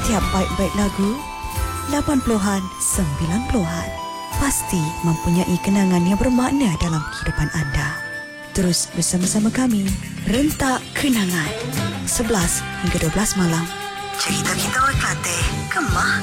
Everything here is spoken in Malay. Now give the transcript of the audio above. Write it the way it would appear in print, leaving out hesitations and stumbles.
Setiap baik-baik lagu 80-an, 90-an pasti mempunyai kenangan yang bermakna dalam kehidupan anda. Terus bersama-sama kami, Rentak Kenangan 11 hingga 12 malam. Cerita kita orang Kelantan, Kemah